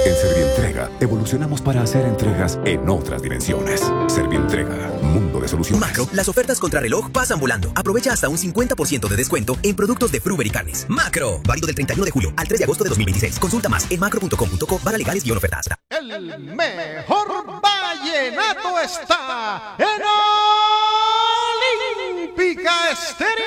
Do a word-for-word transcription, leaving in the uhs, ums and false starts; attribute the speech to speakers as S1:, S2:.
S1: En Servientrega, evolucionamos para hacer entregas en otras dimensiones. Servientrega, mundo de soluciones.
S2: Macro, las ofertas contra reloj pasan volando. Aprovecha hasta un cincuenta por ciento de descuento en productos de Fruver y carnes. Macro, válido del treinta y uno de julio al tres de agosto de dos mil veintiséis. Consulta más en macro punto com punto co barra legales guión ofertas.
S3: El mejor vallenato está en Olímpica Estéreo.